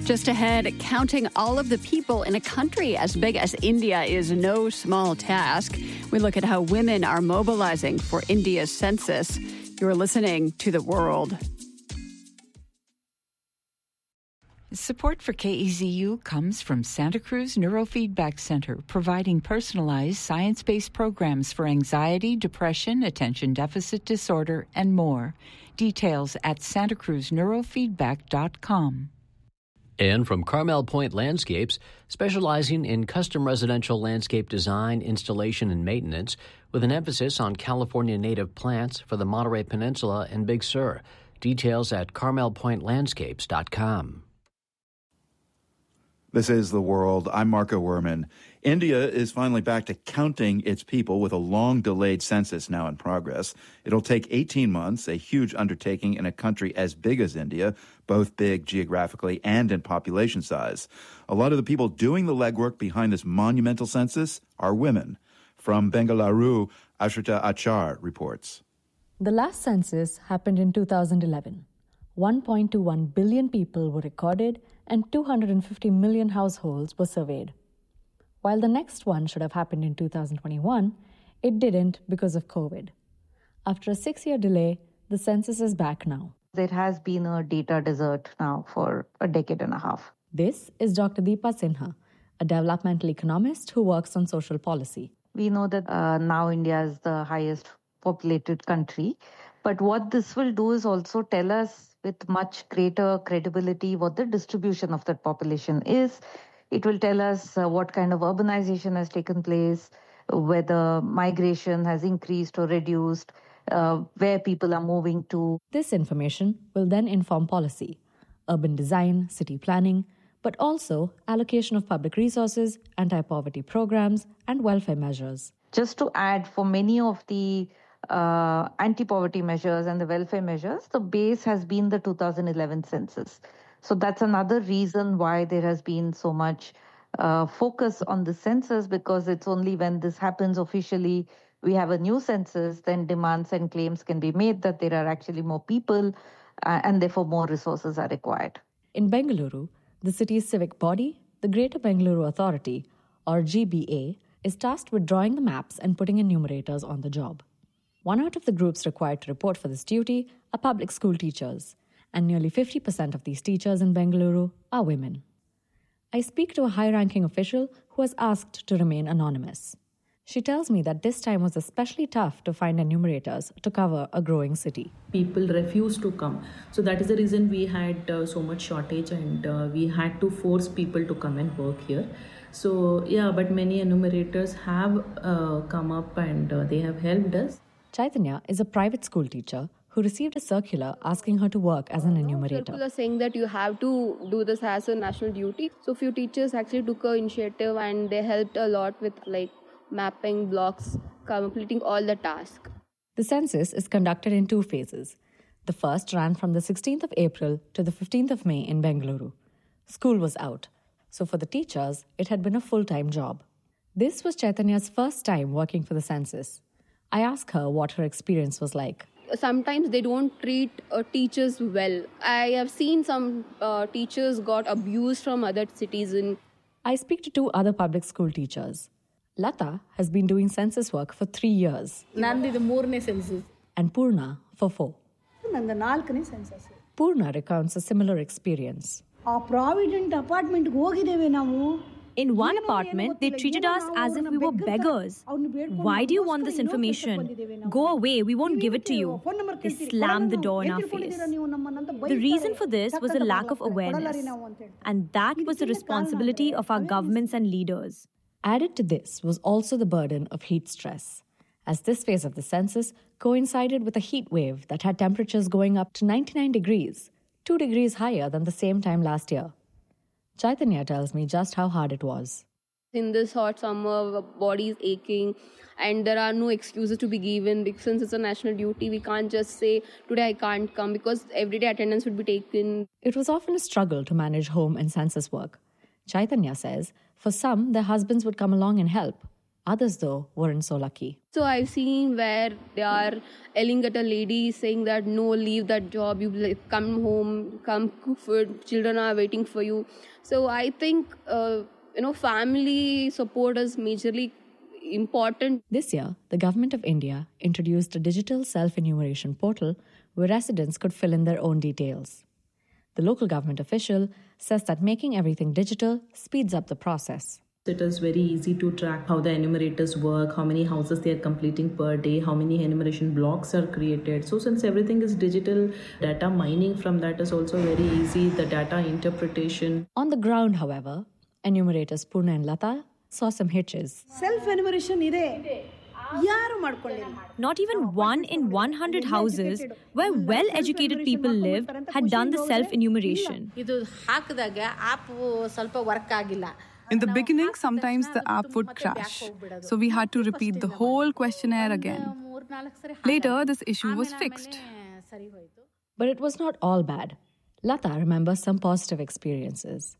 Just ahead, counting all of the people in a country as big as India is no small task. We look at how women are mobilizing for India's census. You're listening to The World. Support for KEZU comes from Santa Cruz Neurofeedback Center, providing personalized science-based programs for anxiety, depression, attention deficit disorder, and more. Details at santacruzneurofeedback.com. And from Carmel Point Landscapes, specializing in custom residential landscape design, installation, and maintenance, with an emphasis on California native plants for the Monterey Peninsula and Big Sur. Details at carmelpointlandscapes.com. This is The World. I'm Marco Werman. India is finally back to counting its people with a long-delayed census now in progress. It'll take 18 months, a huge undertaking in a country as big as India, both big geographically and in population size. A lot of the people doing the legwork behind this monumental census are women. From Bengaluru, Ashrita Achar reports. The last census happened in 2011. 1.21 billion people were recorded and 250 million households were surveyed. While the next one should have happened in 2021, it didn't because of COVID. After a 6-year delay, the census is back now. There has been a data desert now for a decade and a half. This is Dr. Deepa Sinha, a developmental economist who works on social policy. We know that now India is the highest populated country, but what this will do is also tell us with much greater credibility what the distribution of that population is. It will tell us what kind of urbanization has taken place, whether migration has increased or reduced, where people are moving to. This information will then inform policy, urban design, city planning, but also allocation of public resources, anti-poverty programs, and welfare measures. Just to add, for many of the anti-poverty measures and the welfare measures, the base has been the 2011 census. So that's another reason why there has been so much focus on the census, because it's only when this happens officially, we have a new census, then demands and claims can be made that there are actually more people and therefore more resources are required. In Bengaluru, the city's civic body, the Greater Bengaluru Authority, or GBA, is tasked with drawing the maps and putting enumerators on the job. One out of the groups required to report for this duty are public school teachers, and nearly 50% of these teachers in Bengaluru are women. I speak to a high-ranking official who has asked to remain anonymous. She tells me that this time was especially tough to find enumerators to cover a growing city. People refused to come. So that is the reason we had so much shortage, and we had to force people to come and work here. So but many enumerators have come up and they have helped us. Chaitanya is a private school teacher who received a circular asking her to work as an enumerator. Circular saying that you have to do this as a national duty. So few teachers actually took an initiative and they helped a lot with mapping blocks, completing all the tasks. The census is conducted in 2 phases. The first ran from the 16th of April to the 15th of May in Bengaluru. School was out, so for the teachers, it had been a full-time job. This was Chaitanya's first time working for the census. I asked her what her experience was like. Sometimes they don't treat teachers well. I have seen some teachers got abused from other citizens. I speak to 2 other public school teachers. Lata has been doing census work for 3 years. And Purna for 4. Purna recounts a similar experience. In one apartment, they treated us as if we were beggars. Why do you want this information? Go away, we won't give it to you. They slammed the door in our face. The reason for this was a lack of awareness. And that was the responsibility of our governments and leaders. Added to this was also the burden of heat stress, as this phase of the census coincided with a heat wave that had temperatures going up to 99 degrees, 2 degrees higher than the same time last year. Chaitanya tells me just how hard it was. In this hot summer, body is aching and there are no excuses to be given. Since it's a national duty, we can't just say, today I can't come, because everyday attendance would be taken. It was often a struggle to manage home and census work. Chaitanya says, for some, their husbands would come along and help. Others, though, weren't so lucky. So I've seen where they are yelling at a lady saying that no, leave that job, you come home, come cook food, children are waiting for you. So I think, family support is majorly important. This year, the Government of India introduced a digital self-enumeration portal where residents could fill in their own details. The local government official says that making everything digital speeds up the process. It is very easy to track how the enumerators work, how many houses they are completing per day, how many enumeration blocks are created. So since everything is digital, data mining from that is also very easy, the data interpretation. On the ground, however, enumerators Purna and Lata saw some hitches. Self-enumeration ide. Not even 1 in 100 houses where well-educated people live had done the self-enumeration. In the beginning, sometimes the app would crash, so we had to repeat the whole questionnaire again. Later, this issue was fixed. But it was not all bad. Lata remembers some positive experiences.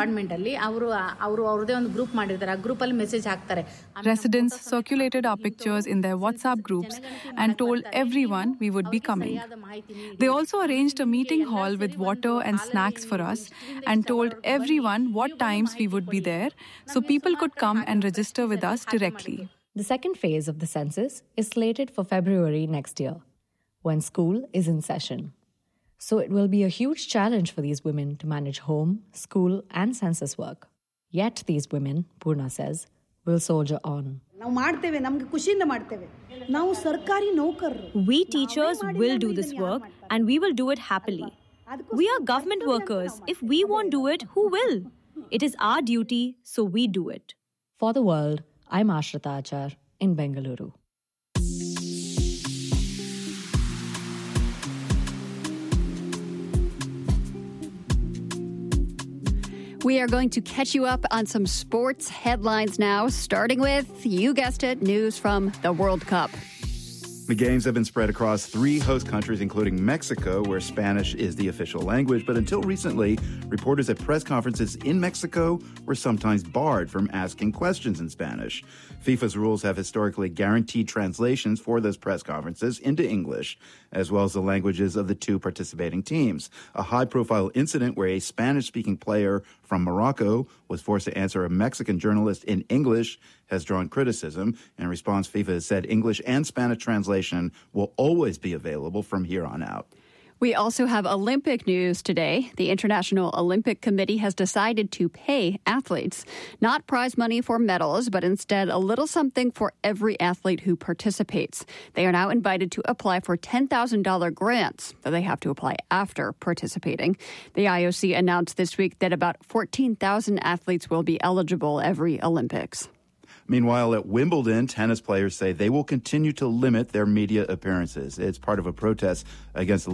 Residents circulated our pictures in their WhatsApp groups and told everyone we would be coming. They also arranged a meeting hall with water and snacks for us and told everyone what times we would be there so people could come and register with us directly. The second phase of the census is slated for February next year, when school is in session. So it will be a huge challenge for these women to manage home, school, and census work. Yet these women, Purna says, will soldier on. We teachers will do this work and we will do it happily. We are government workers. If we won't do it, who will? It is our duty, so we do it. For The World, I'm Ashrita Achar in Bengaluru. We are going to catch you up on some sports headlines now, starting with, you guessed it, news from the World Cup. The games have been spread across 3 host countries, including Mexico, where Spanish is the official language. But until recently, reporters at press conferences in Mexico were sometimes barred from asking questions in Spanish. FIFA's rules have historically guaranteed translations for those press conferences into English, as well as the languages of the 2 participating teams. A high-profile incident where a Spanish-speaking player from Morocco was forced to answer a Mexican journalist in English has drawn criticism. In response, FIFA has said English and Spanish translation will always be available from here on out. We also have Olympic news today. The International Olympic Committee has decided to pay athletes not prize money for medals, but instead a little something for every athlete who participates. They are now invited to apply for $10,000 grants that they have to apply after participating. The IOC announced this week that about 14,000 athletes will be eligible every Olympics. Meanwhile, at Wimbledon, tennis players say they will continue to limit their media appearances. It's part of a protest against the